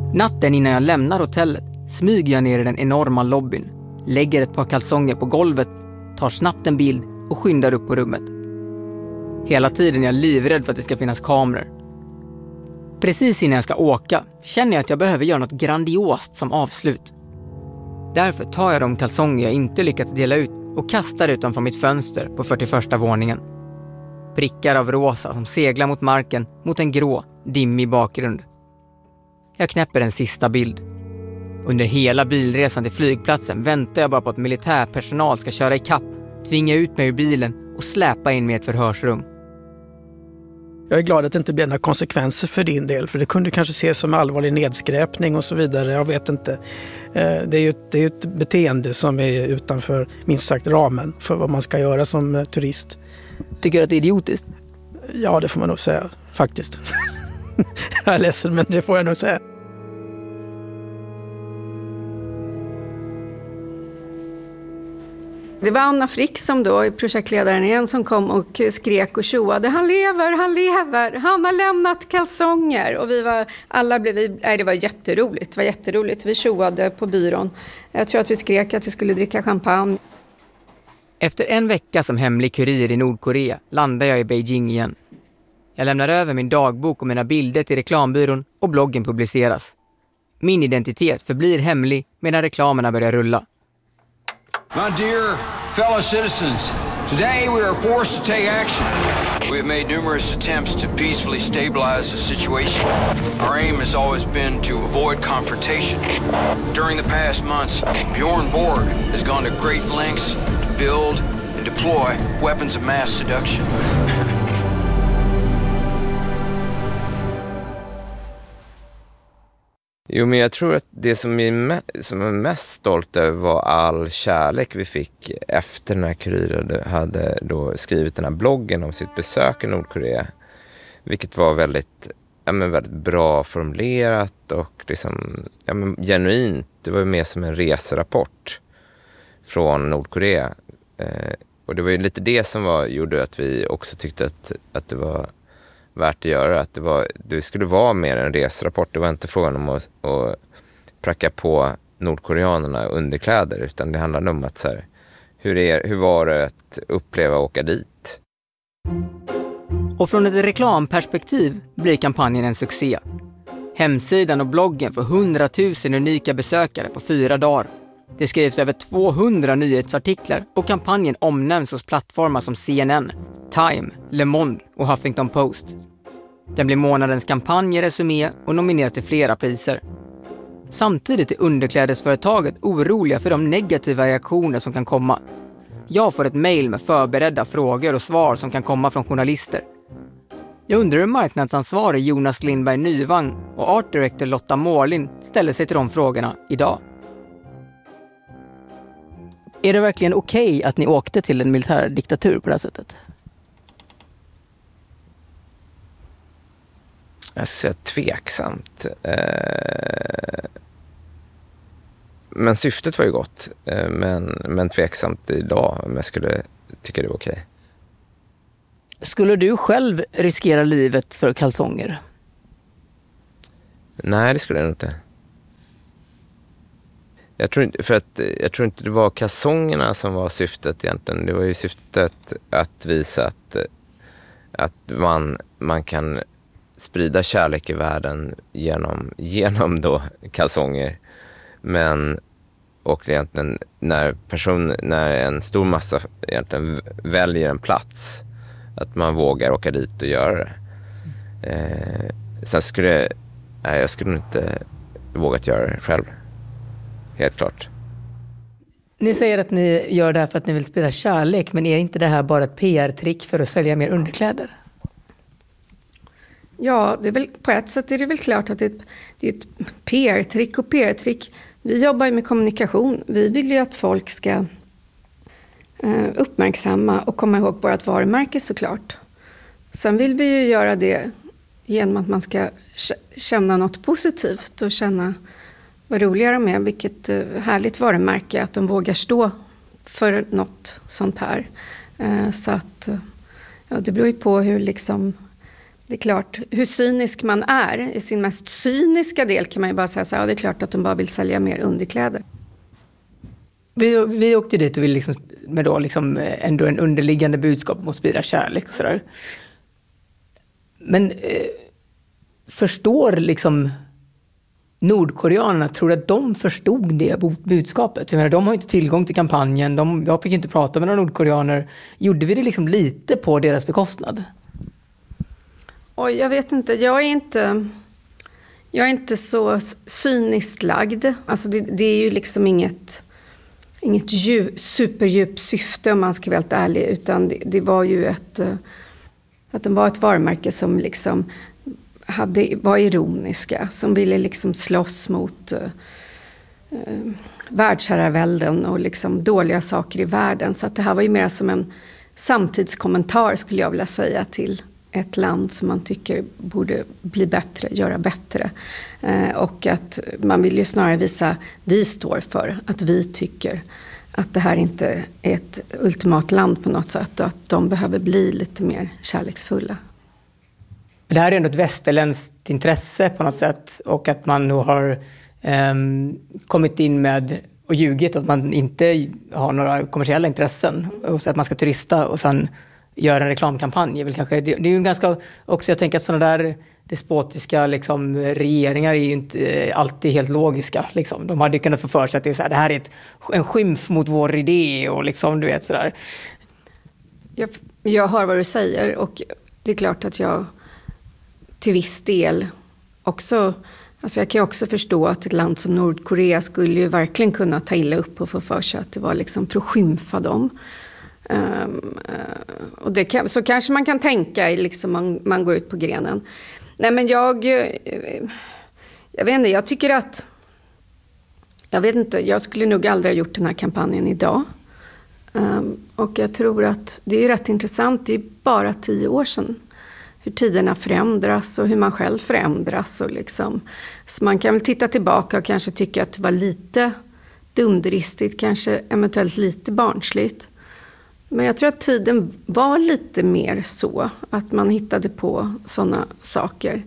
Natten innan jag lämnar hotellet smyger jag ner i den enorma lobbyn, lägger ett par kalsonger på golvet, tar snabbt en bild och skyndar upp på rummet. Hela tiden är jag livrädd för att det ska finnas kameror. Precis innan jag ska åka känner jag att jag behöver göra något grandiost som avslut. Därför tar jag de kalsonger jag inte lyckats dela ut och kastar ut dem från mitt fönster på 41:a våningen. Prickar av rosa som seglar mot marken mot en grå, dimmig bakgrund. Jag knäpper en sista bild. Under hela bilresan till flygplatsen väntar jag bara på att militärpersonal ska köra i kapp, tvinga ut mig ur bilen och släpa in mig i ett förhörsrum. Jag är glad att det inte blir några konsekvenser för din del, för det kunde kanske ses som allvarlig nedskräpning och så vidare. Jag vet inte. Det är ju ett beteende som är utanför minst sagt ramen för vad man ska göra som turist. Tycker du att det är idiotiskt? Ja, det får man nog säga faktiskt. Jag är ledsen, men det får jag nog säga. Det var Anna Frick som då är projektledaren igen som kom och skrek och tjoade. Han lever, han har lämnat kalsonger. Och det var jätteroligt. Vi tjoade på byrån. Jag tror att vi skrek att vi skulle dricka champagne. Efter en vecka som hemlig kurir i Nordkorea landar jag i Beijing igen. Jag lämnar över min dagbok och mina bilder till reklambyrån och bloggen publiceras. Min identitet förblir hemlig medan reklamerna börjar rulla. My dear fellow citizens, today we are forced to take action. We have made numerous attempts to peacefully stabilize the situation. Our aim has always been to avoid confrontation. During the past months, Bjorn Borg has gone to great lengths to build and deploy weapons of mass seduction. Jo, men jag tror att det som jag är mest stolt över var all kärlek vi fick efter när Kuriren hade då skrivit den här bloggen om sitt besök i Nordkorea. Vilket var väldigt bra formulerat och liksom, genuint. Det var ju mer som en reserapport från Nordkorea. Och det var ju lite det som gjorde att vi också tyckte att det var värt att göra. Att det skulle vara mer en reserapport. Det var inte frågan om att pracka på nordkoreanerna underkläder, utan det handlade om att hur var det att uppleva att åka dit? Och från ett reklamperspektiv blir kampanjen en succé. Hemsidan och bloggen får 100 000 unika besökare på 4 dagar. Det skrivs över 200 nyhetsartiklar och kampanjen omnämns hos plattformar som CNN, Time, Le Monde och Huffington Post. Den blir månadens kampanjresumé och nomineras till flera priser. Samtidigt är underklädesföretaget oroliga för de negativa reaktioner som kan komma. Jag får ett mejl med förberedda frågor och svar som kan komma från journalister. Jag undrar hur marknadsansvarig Jonas Lindberg Nyvang och art director Lotta Mårlin ställer sig till de frågorna idag. Är det verkligen okej att ni åkte till en militärdiktatur på det här sättet? Jag ska säga tveksamt. Men syftet var ju gott. Men tveksamt idag om jag skulle tycka det var okej. Skulle du själv riskera livet för kalsonger? Nej, det skulle jag inte. Jag tror inte det var kalsongerna som var syftet egentligen. Det var ju syftet att visa att man kan sprida kärlek i världen genom då kalsonger. Och egentligen när en stor massa egentligen väljer en plats, att man vågar åka dit och göra det. Sen jag skulle inte vågat göra det själv. Helt klart. Ni säger att ni gör det här för att ni vill sprida kärlek, men är inte det här bara ett PR-trick för att sälja mer underkläder? Ja, det är väl, på ett sätt är det väl klart att det är ett PR-trick och PR-trick. Vi jobbar ju med kommunikation. Vi vill ju att folk ska uppmärksamma och komma ihåg vårt varumärke såklart. Sen vill vi ju göra det genom att man ska känna något positivt och känna vad roligare med, vilket härligt varumärke att de vågar stå för något sånt här. Så att det beror ju på hur liksom Det är klart, hur cynisk man är, i sin mest cyniska del kan man ju bara säga så här, det är klart att de bara vill sälja mer underkläder. Vi åkte dit och ville liksom, med då liksom ändå en underliggande budskap om att sprida kärlek och sådär. Men förstår liksom nordkoreanerna, tror att de förstod det budskapet? Jag menar, de har inte tillgång till kampanjen, jag fick inte prata med några nordkoreaner. Gjorde vi det liksom lite på deras bekostnad? Oj, jag vet inte. Jag är inte så cyniskt lagd. Alltså det är ju liksom inget superdjupt syfte om man ska vara helt ärlig. Utan det var ju att de var ett varumärke som liksom var ironiska. Som ville liksom slåss mot världsherravälden och liksom dåliga saker i världen. Så att det här var ju mer som en samtidskommentar skulle jag vilja säga till ett land som man tycker borde bli bättre, göra bättre. Och att man vill ju snarare visa, vi står för att vi tycker att det här inte är ett ultimat land på något sätt och att de behöver bli lite mer kärleksfulla. Det här är ändå ett västerländskt intresse på något sätt och att man nu har kommit in med och ljugit att man inte har några kommersiella intressen och så att man ska turista och sen göra en reklamkampanj. Det är ju ganska också, jag tänker att sådana där despotiska liksom, regeringar är ju inte alltid helt logiska. Liksom. De hade ju kunnat få för sig att det här är en skymf mot vår idé och liksom, du vet sådär. Jag hör vad du säger och det är klart att jag till viss del också, alltså jag kan också förstå att ett land som Nordkorea skulle ju verkligen kunna ta illa upp och få för sig att det var liksom för att skymfa dem. Och så kanske man kan tänka liksom man går ut på grenen. Nej, men jag vet inte, jag tycker att jag skulle nog aldrig ha gjort den här kampanjen idag. Och jag tror att det är rätt intressant, det är bara 10 år sedan hur tiderna förändras och hur man själv förändras och liksom, så man kan väl titta tillbaka och kanske tycka att det var lite dunderistigt, kanske eventuellt lite barnsligt. Men jag tror att tiden var lite mer så att man hittade på sådana saker.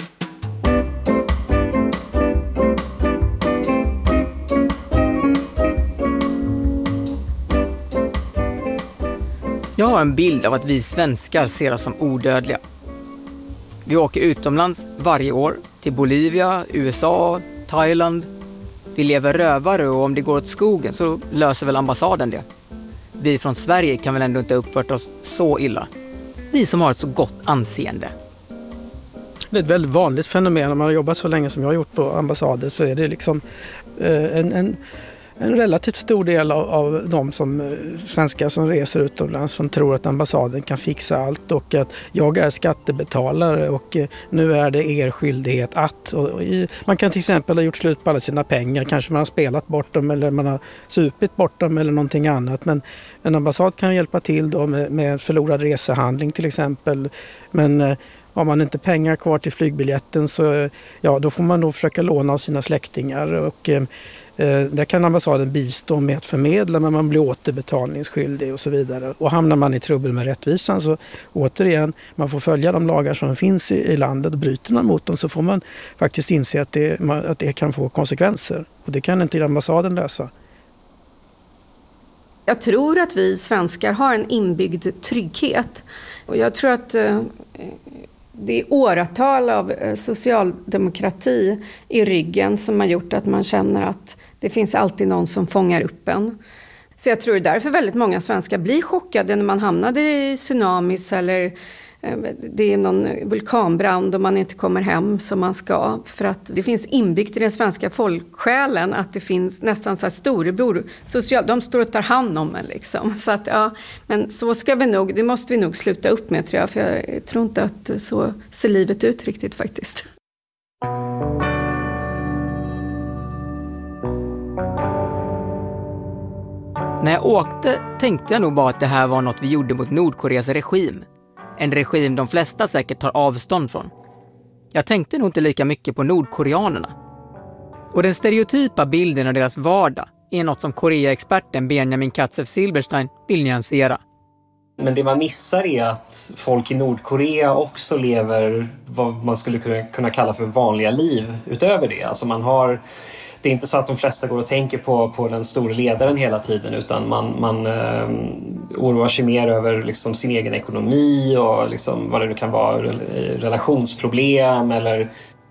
Jag har en bild av att vi svenskar ser oss som odödliga. Vi åker utomlands varje år till Bolivia, USA, Thailand. Vi lever rövare och om det går åt skogen så löser väl ambassaden det. Vi från Sverige kan väl ändå inte uppfört oss så illa. Vi som har ett så gott anseende. Det är ett väldigt vanligt fenomen. Om man har jobbat så länge som jag har gjort på ambassader så är det liksom en relativt stor del av de svenskar som reser utomlands som tror att ambassaden kan fixa allt och att jag är skattebetalare och nu är det er skyldighet att. Man kan till exempel ha gjort slut på alla sina pengar, kanske man har spelat bort dem eller man har supit bort dem eller någonting annat. Men en ambassad kan hjälpa till då med förlorad resehandling till exempel. Men har man inte pengar kvar till flygbiljetten så då får man nog försöka låna av sina släktingar och där kan ambassaden bistå med att förmedla men man blir återbetalningsskyldig och så vidare. Och hamnar man i trubbel med rättvisan så återigen, man får följa de lagar som finns i landet och bryter man mot dem så får man faktiskt inse att det kan få konsekvenser. Och det kan inte ambassaden lösa. Jag tror att vi svenskar har en inbyggd trygghet. Och jag tror att det är åratal av socialdemokrati i ryggen som har gjort att man känner att det finns alltid någon som fångar upp en. Så jag tror därför väldigt många svenskar blir chockade när man hamnade i tsunamis eller det är någon vulkanbrand och man inte kommer hem som man ska. För att det finns inbyggt i den svenska folksjälen att det finns nästan så här storebror. De står och tar hand om en liksom. Så att, men så ska det måste vi nog sluta upp med tror jag. För jag tror inte att så ser livet ut riktigt faktiskt. När jag åkte tänkte jag nog bara att det här var något vi gjorde mot Nordkoreas regim. En regim de flesta säkert tar avstånd från. Jag tänkte nog inte lika mycket på nordkoreanerna. Och den stereotypa bilden av deras vardag är något som Korea-experten Benjamin Katsev-Silberstein vill nyansera. Men det man missar är att folk i Nordkorea också lever vad man skulle kunna kalla för vanliga liv utöver det. Alltså det är inte så att de flesta går och tänker på den stora ledaren hela tiden, utan man oroar sig mer över liksom sin egen ekonomi och liksom vad det nu kan vara, relationsproblem eller...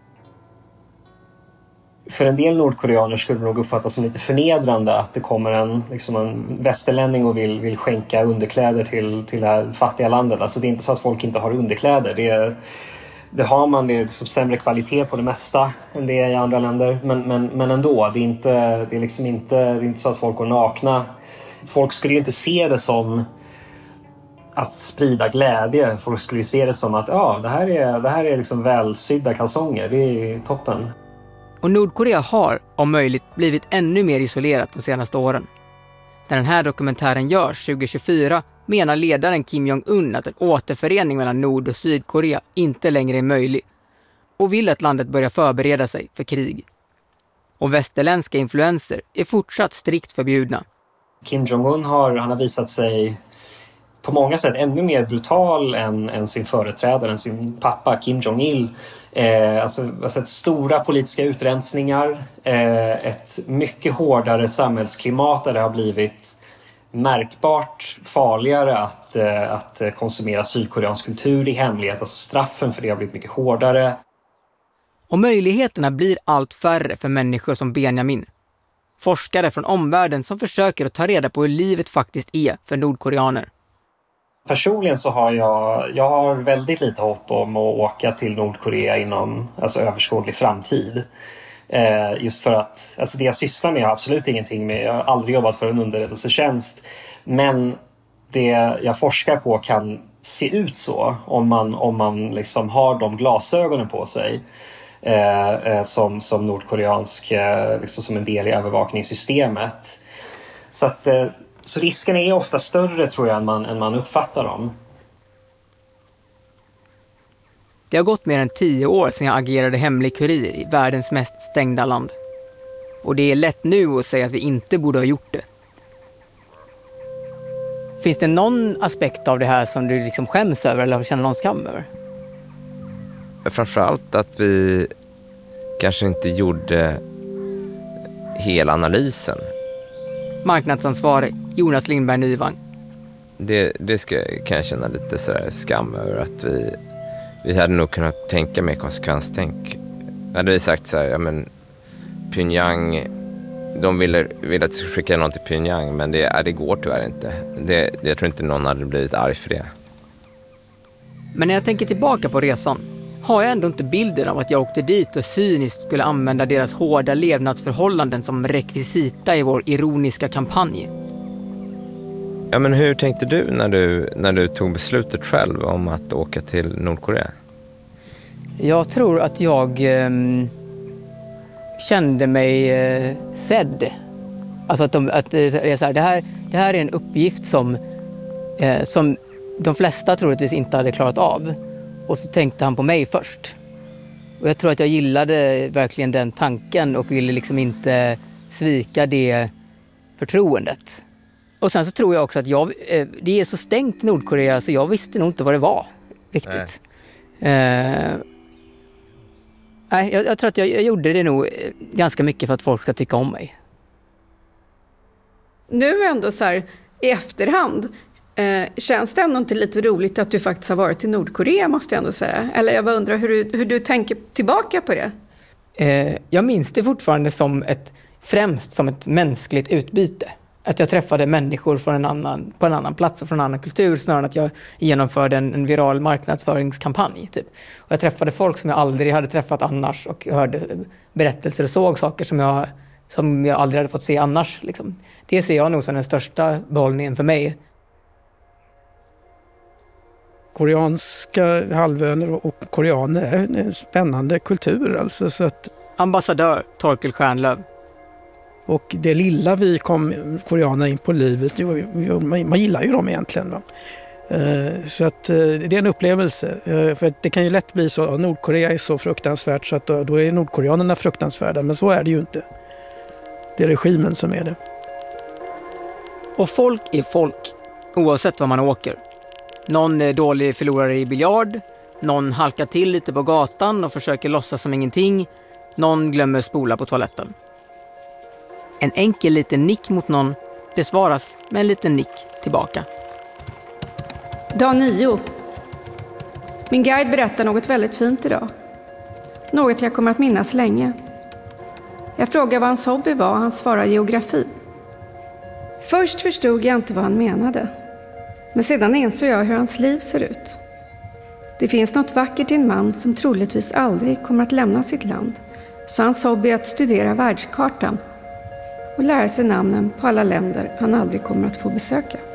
För en del nordkoreaner skulle det nog uppfattas som lite förnedrande att det kommer en västerlänning och vill skänka underkläder till det här fattiga landet. Alltså det är inte så att folk inte har underkläder. Det har man, det är liksom sämre kvalitet på det mesta än det är i andra länder. Men ändå, det är inte så att folk går nakna. Folk skulle ju inte se det som att sprida glädje. Folk skulle ju se det som att det här är liksom välsydda kalsonger. Det är toppen. Och Nordkorea har, om möjligt, blivit ännu mer isolerat de senaste åren. När den här dokumentären görs 2024 menar ledaren Kim Jong-un att en återförening mellan Nord- och Sydkorea inte längre är möjlig och vill att landet börjar förbereda sig för krig. Och västerländska influenser är fortsatt strikt förbjudna. Kim Jong-un har visat sig på många sätt ännu mer brutal än sin företrädare, än sin pappa Kim Jong-il. Alltså stora politiska utrensningar, ett mycket hårdare samhällsklimat där det har blivit märkbart farligare att konsumera sydkoreansk kultur i hemlighet. Alltså straffen för det har blivit mycket hårdare. Och möjligheterna blir allt färre för människor som Benjamin. Forskare från omvärlden som försöker att ta reda på hur livet faktiskt är för nordkoreaner. Personligen så har jag har väldigt lite hopp om att åka till Nordkorea inom överskådlig framtid. Just för att det jag sysslar med har absolut ingenting med, jag har aldrig jobbat för en underrättelsetjänst, men det jag forskar på kan se ut så om man liksom har de glasögonen på sig som nordkoreansk liksom som en del i övervakningssystemet. Så risken är ofta större, tror jag, än man uppfattar dem. Det har gått mer än 10 år sedan jag agerade hemlig kurir i världens mest stängda land. Och det är lätt nu att säga att vi inte borde ha gjort det. Finns det någon aspekt av det här som du liksom skäms över eller känner någon skam över? Framförallt att vi kanske inte gjorde hela analysen. Marknadsansvarig Jonas Lindberg Nyvang. Det kan jag känna lite så här skam över, att vi hade nog kunnat tänka mer konsekvenstänk. Hade vi sagt så här, men Pyongyang, de ville att vi skulle skicka någon till Pyongyang, men det går tyvärr inte. Jag tror inte någon hade blivit arg för det. Men när jag tänker tillbaka på resan har jag ändå inte bilden av att jag åkte dit och cyniskt skulle använda deras hårda levnadsförhållanden som rekvisita i vår ironiska kampanj. Ja, men hur tänkte du när du tog beslutet själv om att åka till Nordkorea? Jag tror att jag kände mig sedd. Alltså att det är så här, det här är en uppgift som de flesta troligtvis inte hade klarat av. Och så tänkte han på mig först. Och jag tror att jag gillade verkligen den tanken och ville liksom inte svika det förtroendet. Och sen så tror jag också att det är så stängt i Nordkorea så jag visste nog inte vad det var riktigt. Jag tror att jag gjorde det nog ganska mycket för att folk ska tycka om mig. Nu ändå så här i efterhand, känns det ändå inte lite roligt att du faktiskt har varit i Nordkorea, måste jag ändå säga? Eller jag bara undrar hur du tänker tillbaka på det? Jag minns det fortfarande främst som ett mänskligt utbyte. Att jag träffade människor på en annan plats och från en annan kultur, snarare än att jag genomförde en viral marknadsföringskampanj. Typ. Och jag träffade folk som jag aldrig hade träffat annars och hörde berättelser och såg saker som jag aldrig hade fått se annars. Liksom. Det ser jag nog som den största behållningen för mig. Koreanska halvön och koreaner är en spännande kultur. Alltså, så att... Ambassadör Torkel Stjärnlöv. Och det lilla vi kom koreaner in på livet, man gillar ju dem egentligen. Va? Så att det är en upplevelse. För att det kan ju lätt bli så att Nordkorea är så fruktansvärt så att då är nordkoreanerna fruktansvärda. Men så är det ju inte. Det är regimen som är det. Och folk är folk, oavsett var man åker. Någon är dålig förlorare i biljard. Någon halkar till lite på gatan och försöker låtsas som ingenting. Någon glömmer spola på toaletten. En enkel liten nick mot någon besvaras med en liten nick tillbaka. Dag 9. Min guide berättar något väldigt fint idag. Något jag kommer att minnas länge. Jag frågar vad hans hobby var och han svarar geografi. Först förstod jag inte vad han menade. Men sedan insåg jag hur hans liv ser ut. Det finns något vackert i en man som troligtvis aldrig kommer att lämna sitt land. Så hans hobby är att studera världskartan och lära sig namnen på alla länder han aldrig kommer att få besöka.